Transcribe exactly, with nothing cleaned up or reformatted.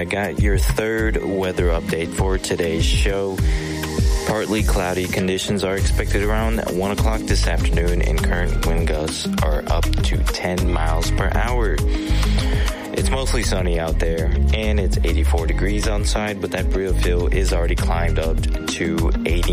got your third weather update for today's show. Partly cloudy conditions are expected around one o'clock this afternoon, and current wind gusts are up to ten miles per hour. It's mostly sunny out there, and it's eighty-four degrees outside, but that real feel is already climbed up to eighty.